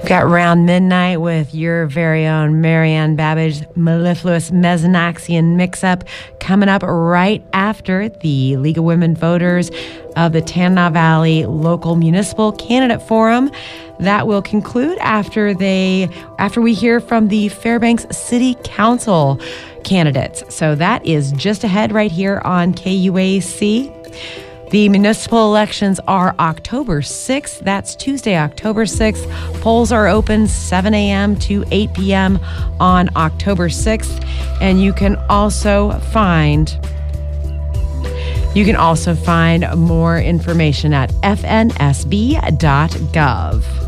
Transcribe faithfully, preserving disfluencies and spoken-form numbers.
We've got Round Midnight with your very own Marianne Babbage, mellifluous Mezanaxian mix-up coming up right after the League of Women Voters of the Tanana Valley Local Municipal Candidate Forum. That will conclude after they after we hear from the Fairbanks City Council candidates. So that is just ahead right here on K U A C. The municipal elections are October sixth. That's Tuesday, October sixth. Polls are open seven a.m. to eight p.m. on October sixth. And you can also find you can also find more information at f n s b dot gov.